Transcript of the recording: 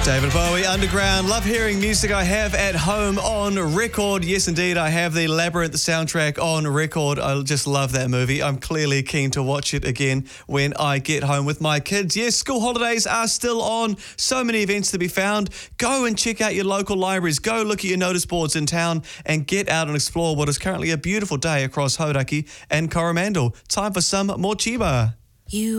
David Bowie, Underground. Love hearing music I have at home on record. Yes, indeed, I have the Labyrinth soundtrack on record. I just love that movie. I'm clearly keen to watch it again when I get home with my kids. Yes, school holidays are still on. So many events to be found. Go and check out your local libraries. Go look at your notice boards in town and get out and explore what is currently a beautiful day across Hauraki and Coromandel. Time for some more Chiba.